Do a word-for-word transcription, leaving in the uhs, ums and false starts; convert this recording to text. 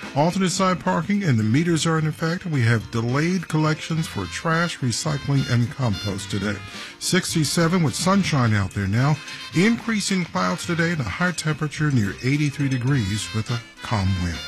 Alternate side parking and the meters are in effect. We have delayed collections for trash, recycling, and compost today. sixty-seven with sunshine out there now. Increasing clouds today and a high temperature near eighty-three degrees with a calm wind.